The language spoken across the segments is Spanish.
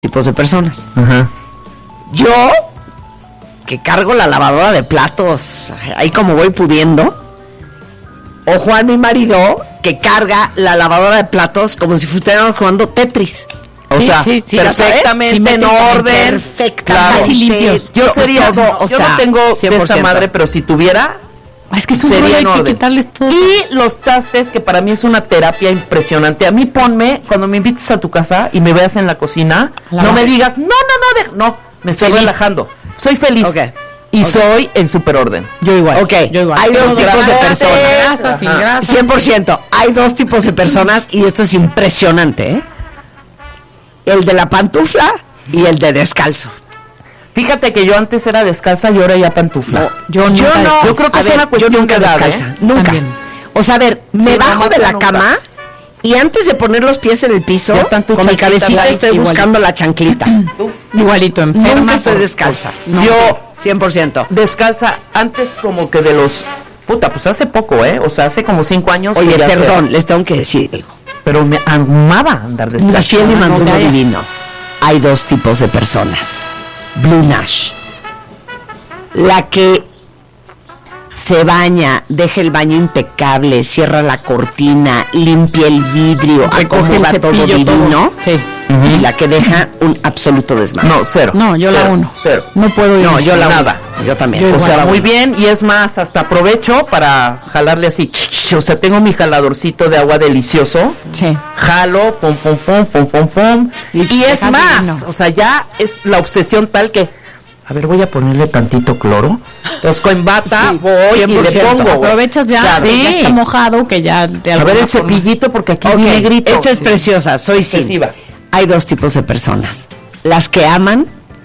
tipos de personas. Ajá. Yo, que cargo la lavadora de platos, ahí como voy pudiendo. O Juan, mi marido, que carga la lavadora de platos como si estuviéramos jugando Tetris. O sea, perfectamente en orden, perfectamente, casi limpios. Yo sería, yo no tengo 100%. De esta madre, pero si tuviera, es que es un sería en rollo, hay orden. que quitarles todo. Y los trastes, que para mí es una terapia impresionante. A mí ponme, cuando me invites a tu casa y me veas en la cocina, no me digas, no, me estoy relajando. Soy feliz. Okay. Y soy en super orden. Yo igual. Ok, yo igual. hay dos tipos de personas. Grasa, sin grasa. 100%. Hay dos tipos de personas y esto es impresionante, ¿eh? El de la pantufla y el de descalzo. Fíjate que yo antes era descalza y ahora ya pantufla. No, yo no. Yo creo que es una cuestión de edad, descalza. Nunca. También. O sea, a ver, me bajo de la nunca. cama y antes de poner los pies en el piso, Ya están tus con mi chanclitas cabecita ahí, estoy igualito. buscando la chanclita. Igualito, enferma. Nunca estoy por- descalza. No, Yo, sí. 100%. Descalza antes como que de los... Puta, pues hace poco, ¿eh? O sea, hace como 5 años. Oye, que ya perdón, les tengo que decir algo. pero me amaba andar descalza. La Shelly mandó no uno te hagas. divino. Hay dos tipos de personas. Blue Nash. La que se baña, deja el baño impecable, cierra la cortina, limpia el vidrio, Recoge el acomoda todo cepillo, divino. todo. Sí. Y la que deja un absoluto desmadre. No, cero. No, yo Cero, la uno. Cero. No puedo ir. No, yo la Nada. uno. Yo también. Yo O igual. sea, muy bien, y es más, hasta aprovecho para jalarle así. O sea, tengo mi jaladorcito de agua delicioso. Sí. Jalo, fum. Y es dejas más, divino. o sea, ya es la obsesión tal que, a ver, voy a ponerle tantito cloro. Entonces, con bata Sí, voy y le 100%. pongo. güey. Aprovechas ya, Claro. ya está mojado, que ya de A ver alguna el forma- cepillito, porque aquí Ok, viene grito. esta es preciosa, soy Sin. Excesiva. Hay dos tipos de personas. Las que aman,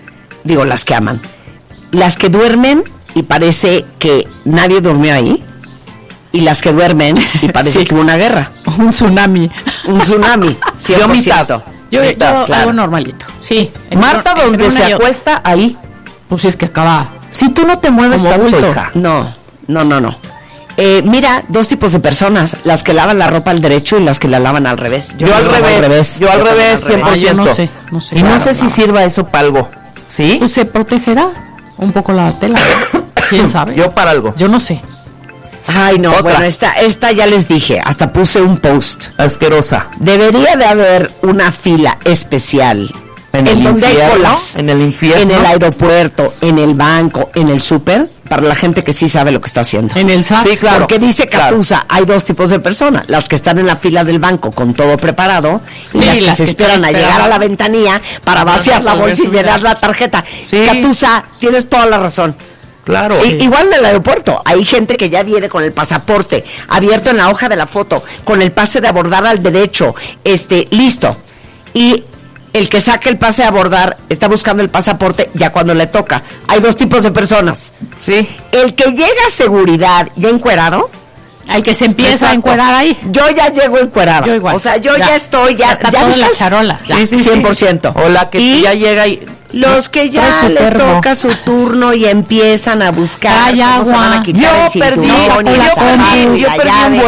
las que duermen y parece que nadie durmió ahí, y las que duermen y parece Sí. que hubo una guerra, Un tsunami. un tsunami. 100%. Yo mitad. Yo Claro. hago normalito. Sí. Marta, Entre donde una se y otra. acuesta, ahí. Pues es que acaba. Si tú no te mueves Como tanto, bulto. hija. No. Mira, dos tipos de personas, las que lavan la ropa al derecho y las que la lavan al revés. Yo al lavo revés, yo al también revés, 100%. yo no sé, no sé. Y no Claro, sé si sirva eso para algo. ¿Sí? Pues se protegerá un poco la tela. ¿Quién sabe? Yo para algo. Yo no sé. Ay, no, Otra. bueno, esta ya les dije, hasta puse un post. Asquerosa. Debería de haber una fila especial En el donde hay infierno, colas, en el infierno. en el aeropuerto, en el banco, en el súper, para la gente que sí sabe lo que está haciendo. En el SAT. Sí, claro. Porque dice claro. Catusa, hay dos tipos de personas, las que están en la fila del banco con todo preparado Sí, y las que las se que esperan están a llegar a la ventanilla para vaciar la bolsa y llenar la tarjeta. Sí. Catusa, tienes toda la razón. Claro. Igual en el aeropuerto, hay gente que ya viene con el pasaporte abierto en la hoja de la foto, con el pase de abordar al derecho, listo. Y el que saca el pase de abordar está buscando el pasaporte ya cuando le toca. Hay dos tipos de personas. Sí. El que llega a seguridad ya encuerado, Hay que se empieza Exacto. a encuerar ahí. yo ya llego encuerada. Yo igual. O sea, yo ya estoy, ya está ya todo en las descalza. charolas. Ya. Sí, sí, sí. 100%. O la que Y ya llega y... los que ya Trae su les termo. toca su turno y empiezan a buscar Ay, cómo se agua. van a quitar Yo el perdí, cinturón y la zapato y yo la perdí llave.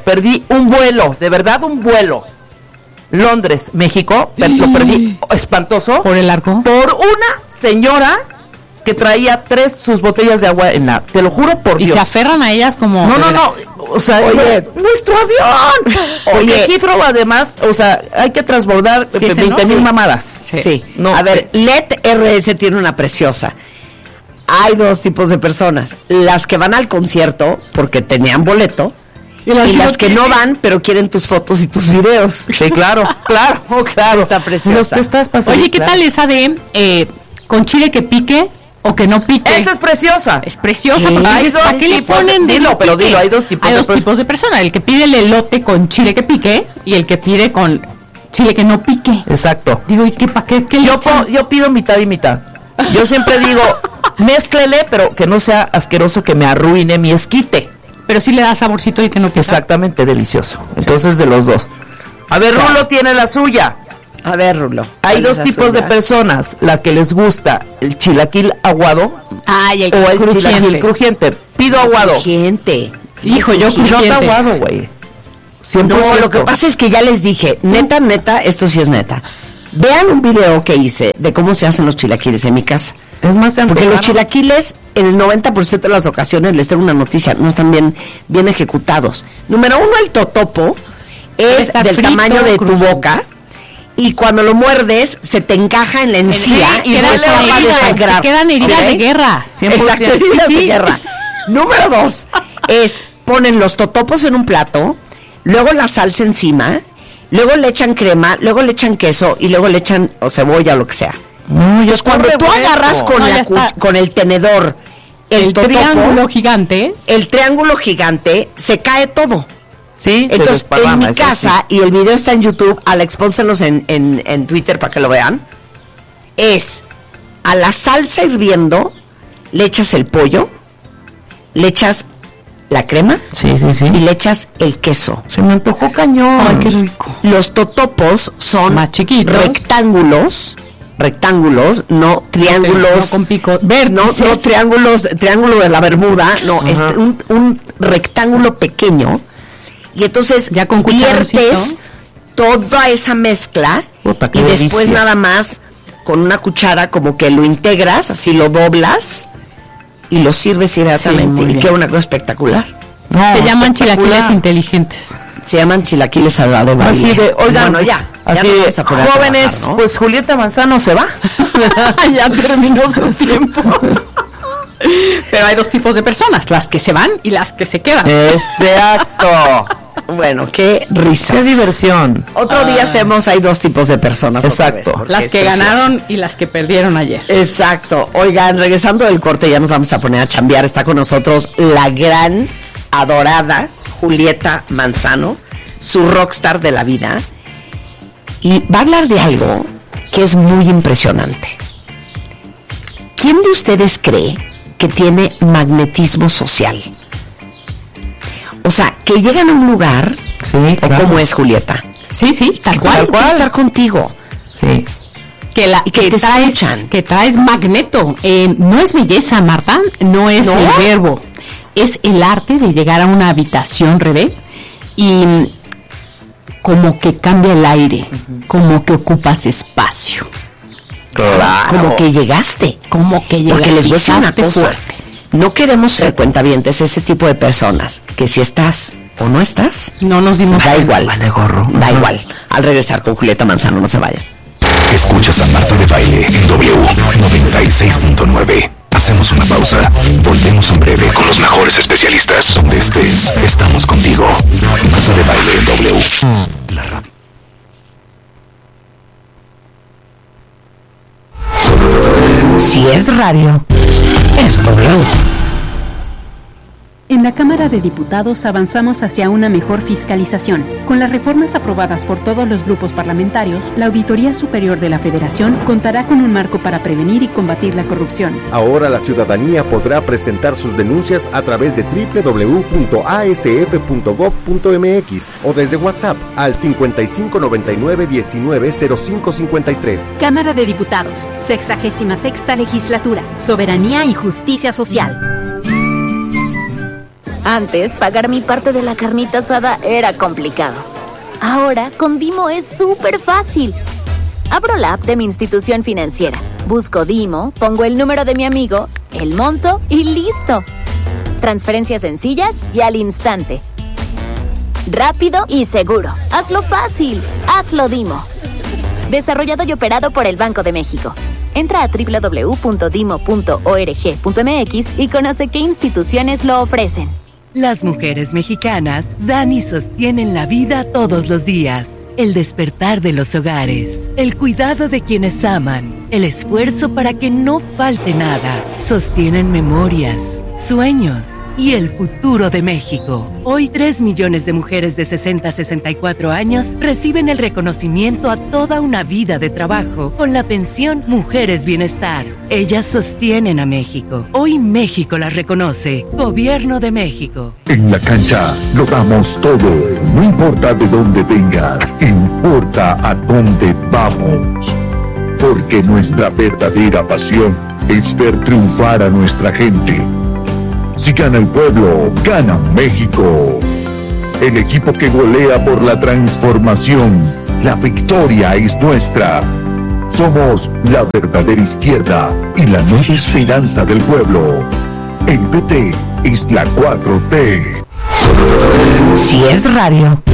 un vuelo, de verdad un vuelo. Londres, México, lo perdí espantoso Por el arco. por una señora que traía sus botellas de agua en la, te lo juro por Y Dios. se aferran a ellas como. No, de no, veras. no, o sea, Oye. nuestro avión. Oye. Oye, Heathrow además, o sea, hay que transbordar Sí, ese 20,000 no, sí. mamadas. Sí. No, a sí. ver, LED RS tiene una preciosa. Hay dos tipos de personas. Las que van al concierto porque tenían boleto y las que no van pero quieren tus fotos y tus videos. Sí, claro, claro. Está preciosa. Los que estás pasando. Oye, ¿qué tal esa de con chile que pique o que no pique? Esa es preciosa. Es preciosa ¿Qué? porque Hay dices, dos ¿para qué le tipos ponen de- de dilo, no pero pique? dilo, hay dos tipos Hay de dos per- tipos de persona, el que pide el elote con chile que pique y el que pide con chile que no pique. Exacto. Digo, ¿y qué para qué le echan? Yo pido mitad y mitad. Yo siempre digo, mézclele, pero que no sea asqueroso que me arruine mi esquite. Pero sí le da saborcito y que no pica. Exactamente, delicioso. Entonces, de los dos. A ver, Rulo tiene la suya. A ver, Rulo. Hay ¿cuál dos es la tipos de suya? personas, la que les gusta el chilaquil aguado Ay, el o el crujiente. chilaquil crujiente. Pido aguado. Gente. Hijo, yo Yo crujiente. aguado, güey. 100%. No, lo que pasa es que ya les dije, neta, esto sí es neta. Vean un video que hice de cómo se hacen los chilaquiles en mi casa. Es más, porque los chilaquiles, en el 90% de las ocasiones, les tengo una noticia, no están bien ejecutados. Número 1, el totopo es del tamaño de tu boca, y cuando lo muerdes, se te encaja en la encía y no se va a desangrar. Te quedan heridas de guerra. 100%. Exacto, heridas de guerra. Número 2, ponen los totopos en un plato, luego la salsa encima, luego le echan crema, luego le echan queso y luego le echan cebolla o lo que sea. Entonces cuando tú agarras con el tenedor el triángulo gigante, se cae todo. Sí, entonces en mi casa, y el video está en YouTube, Alex, pónselos en Twitter para que lo vean, es a la salsa hirviendo, le echas el pollo, le echas la crema, y le echas el queso. Se me antojó cañón. Ay, qué rico. Los totopos son más chiquitos, rectángulos, no triángulos, no con pico vértices. no triángulo de la Bermuda, no, es un rectángulo pequeño, y entonces ya con viertes toda esa mezcla. Puta, y después delicia. nada más con una cuchara como que lo integras, así lo doblas y lo sirves inmediatamente, y queda una cosa espectacular. Se llaman chilaquiles inteligentes. Se llaman chilaquiles al lado. Así de, oigan, bueno, ya así de, jóvenes, trabajar, ¿no? pues Julieta Manzano se va. Ya terminó su tiempo. Pero hay dos tipos de personas, las que se van y las que se quedan. Exacto. Bueno, qué risa. Qué diversión. Otro día hay dos tipos de personas. Exacto. Las que ganaron y las que perdieron ayer. Exacto. Oigan, regresando del corte, ya nos vamos a poner a chambear. Está con nosotros la gran, adorada Julieta Manzano, su rockstar de la vida. Y va a hablar de algo que es muy impresionante. ¿Quién de ustedes cree que tiene magnetismo social? O sea, que llegan a un lugar, sí, claro. ¿O cómo es, Julieta? Sí, tal cual. Quiere estar contigo. Sí. Que traes magneto. No es belleza, Marta, no es el verbo. Es el arte de llegar a una habitación, Rebe, y como que cambia el aire, como que ocupas espacio. Claro. Como que llegaste. Porque les voy a decir una cosa. Fuerte. No queremos ser cuentavientes, ese tipo de personas que si estás o no estás, no nos dimos da igual. Vale gorro. Da igual. Al regresar con Julieta Manzano, no se vayan. Escuchas a Marta de Baile en W 96.9. Hacemos una pausa. Volvemos en breve con los mejores especialistas. Donde estés, estamos contigo. Marta de Baile en W. La radio. Si es radio, es W. En la Cámara de Diputados avanzamos hacia una mejor fiscalización. Con las reformas aprobadas por todos los grupos parlamentarios, la Auditoría Superior de la Federación contará con un marco para prevenir y combatir la corrupción. Ahora la ciudadanía podrá presentar sus denuncias a través de www.asf.gov.mx o desde WhatsApp al 5599-190553. Cámara de Diputados, 66ª Legislatura, Soberanía y Justicia Social. Antes, pagar mi parte de la carnita asada era complicado. Ahora, con Dimo es súper fácil. Abro la app de mi institución financiera, busco Dimo, pongo el número de mi amigo, el monto y ¡listo! Transferencias sencillas y al instante. Rápido y seguro. Hazlo fácil. Hazlo Dimo. Desarrollado y operado por el Banco de México. Entra a www.dimo.org.mx y conoce qué instituciones lo ofrecen. Las mujeres mexicanas dan y sostienen la vida todos los días. El despertar de los hogares, el cuidado de quienes aman, el esfuerzo para que no falte nada. Sostienen memorias, sueños y el futuro de México. Hoy 3 millones de mujeres de 60 a 64 años reciben el reconocimiento a toda una vida de trabajo con la pensión Mujeres Bienestar. Ellas sostienen a México. Hoy México las reconoce. Gobierno de México. En la cancha lo damos todo. No importa de dónde vengas, importa a dónde vamos. Porque nuestra verdadera pasión es ver triunfar a nuestra gente. Si gana el pueblo, gana México. El equipo que golea por la transformación. La victoria es nuestra. Somos la verdadera izquierda y la nueva esperanza del pueblo. El PT es la 4T. Si es radio.